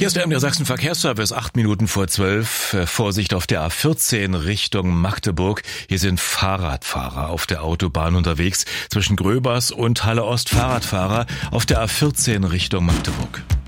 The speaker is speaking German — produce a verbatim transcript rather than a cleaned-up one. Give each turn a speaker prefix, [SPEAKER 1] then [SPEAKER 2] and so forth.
[SPEAKER 1] Hier ist der M D R Sachsen Verkehrsservice, acht Minuten vor zwölf. Vorsicht auf der A vierzehn Richtung Magdeburg. Hier sind Fahrradfahrer auf der Autobahn unterwegs. Zwischen Gröbers und Halle Ost Fahrradfahrer auf der A vierzehn Richtung Magdeburg.